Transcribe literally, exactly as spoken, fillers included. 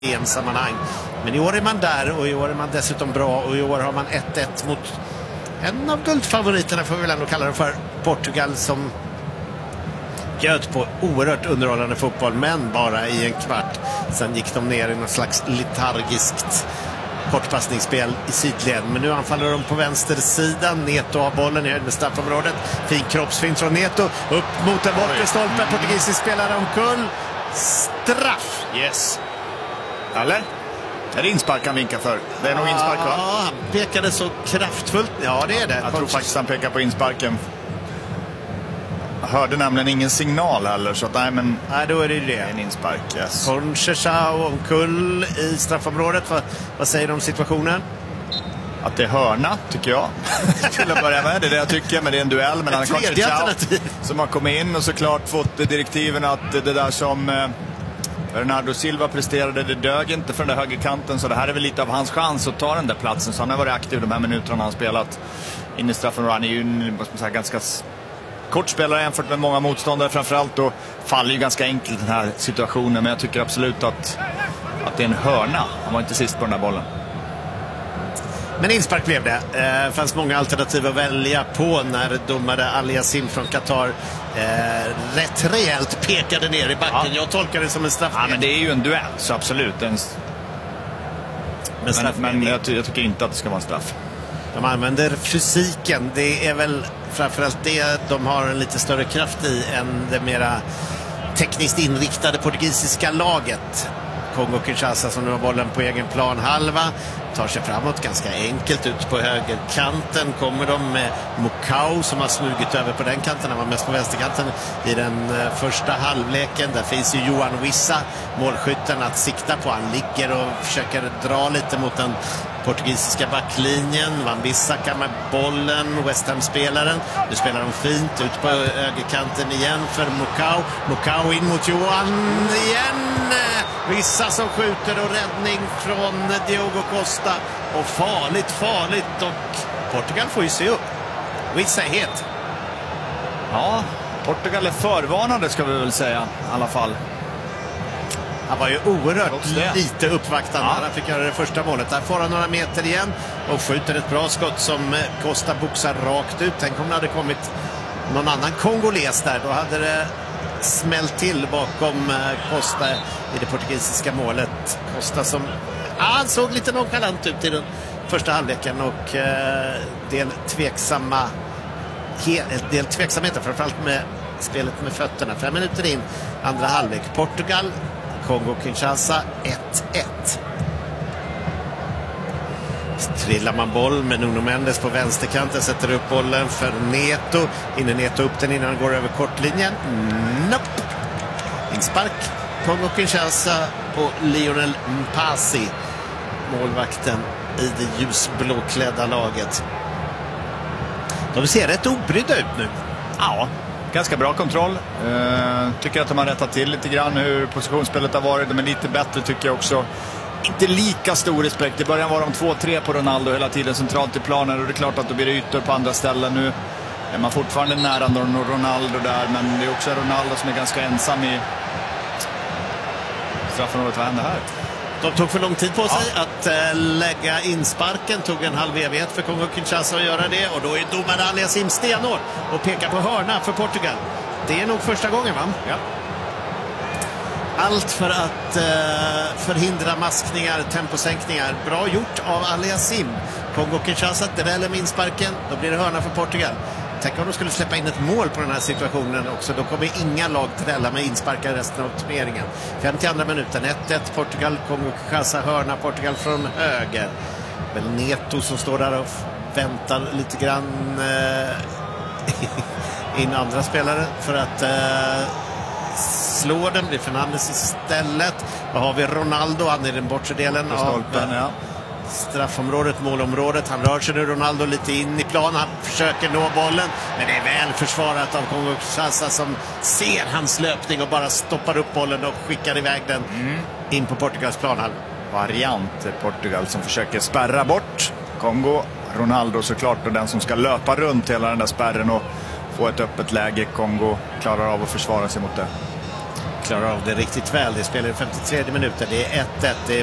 i en sammanhang. Men i år är man där och i år är man dessutom bra och i år har man ett ett mot en av guldfavoriterna, får vi väl ändå kalla det för, Portugal, som bjöd på oerhört underhållande fotboll, men bara i en kvart. Sen gick de ner i något slags letargiskt kortpassningsspel i sidled. Men nu anfaller de på vänstersidan. Neto har bollen i höjd med straffområdet. Fin kroppsfint från Neto. Upp mot en bortre stolpe. Portugisisk spelare omkull. Straff! Yes. Eller? Är det inspark han vinkar för? Det är nog inspark, va? Ja, han pekade så kraftfullt. Ja, det är det. Jag tror faktiskt han pekar på insparken. Jag hörde nämligen ingen signal heller, så att nej, men nej, då är det ju det. En inspark, yes. Conchechao omkull i straffområdet. Vad, vad säger du om situationen? Att det är hörna, tycker jag. Till att börja med, det är det jag tycker, men det är en duell mellan Conchechao som har kommit in och såklart fått direktiven att det där som eh, Bernardo Silva presterade, det dög inte från den där högerkanten, så det här är väl lite av hans chans att ta den där platsen. Så han har varit aktiv de här minuterna han har spelat in i straffområdet. Han är ju, måste man säga, ganska kort spelare jämfört med många motståndare framförallt, och faller ju ganska enkelt den här situationen, men jag tycker absolut att, att det är en hörna. Han var inte sist på den där bollen. Men inspark blev det. Det eh, fanns många alternativ att välja på när domare Aliasim från Qatar eh, rätt rejält pekade ner i backen. Ja. Jag tolkar det som en straff. Ja, men det är ju en duell, så absolut. En... Men, men, men jag, ty jag tycker inte att det ska vara en straff. De använder fysiken. Det är väl framförallt det de har en lite större kraft i än det mera tekniskt inriktade portugisiska laget. Kongo-Kinshasa som nu har bollen på egen plan halva, tar sig framåt ganska enkelt ut på högerkanten. Kommer de med Mokau som har smugit över på den kanten. Han var mest på vänsterkanten i den första halvleken. Där finns ju Johan Wissa, målskytten, att sikta på. Han ligger och försöker dra lite mot den portugisiska backlinjen. Van Bissaka med bollen, West Ham-spelaren. Nu spelar de fint ut på högerkanten igen för Mokau. Mokau in mot Johan igen. Vissa som skjuter och räddning från Diogo Costa. Och farligt, farligt. Och Portugal får ju se upp. Vissa är het. Ja, Portugal är förvarnade, ska vi väl säga i alla fall. Han var ju oerhört lite uppvaktande. Ja. Han fick göra det första målet. Där får han några meter igen och skjuter ett bra skott som Costa boxar rakt ut. Tänk om det hade kommit någon annan kongoles där. Då hade det smält till bakom Costa i det portugisiska målet. Costa som ah, han såg lite nonchalant ut i den första halvleken och eh, del tveksamma he, del tveksamheter, framförallt med spelet med fötterna. Fem minuter in, andra halvlek. Portugal, Kongo-Kinshasa ett ett. Trillar man boll med Nuno Mendes på vänsterkanten, sätter upp bollen för Neto. Hinner Neto upp den innan han går över kortlinjen? Nope. Inspark. Kongo-Kinshasa och Lionel Mpasi, målvakten i det ljusblåklädda laget. De ser rätt obrydda ut nu. Ja, ganska bra kontroll. Uh, tycker att de har rättat till lite grann hur positionsspelet har varit. De är lite bättre, tycker jag också. Inte lika stor respekt. I början var de två tre på Ronaldo hela tiden centralt i planen. Och det är klart att då blir det ytor på andra ställen. Nu är man fortfarande nära Ronaldo där. Men det är också Ronaldo som är ganska ensam i straffområdet. Vad händer här? De tog för lång tid på sig ja. att äh, lägga insparken. Tog en halv evighet för Kongo-Kinshasa att göra det. Och då är domaren Aliasim stenhård och pekar på hörna för Portugal. Det är nog första gången, va? Ja. Allt för att eh, förhindra maskningar, temposänkningar. Bra gjort av Aliasim. Kongo-Kinshasa dräller med insparken. Då blir det hörna för Portugal. Tänk om de skulle släppa in ett mål på den här situationen också. Då kommer inga lag trälla med insparkar resten av turneringen. femtioandra minuten, ett ett. Portugal, Kongo-Kinshasa, hörna. Portugal från höger. Väl Neto som står där och väntar lite grann eh, in andra spelare för att eh, slå den. Det är Fernandes istället. Vad har vi? Ronaldo, han är i den bortre delen av stolpen, ja. straffområdet, målområdet. Han rör sig nu, Ronaldo, lite in i plan. Han försöker nå bollen, men det är väl försvarat av Kongo-Kinshasa som ser hans löpning och bara stoppar upp bollen och skickar iväg den mm. in på Portugals planhalva. Variant Portugal som försöker spärra bort Kongo. Ronaldo såklart, och den som ska löpa runt hela den där spärren och få ett öppet läge. Kongo klarar av att försvara sig mot det. klarar av det riktigt väl. Det spelar i femtiotre minuten. Det är ett ett. Det är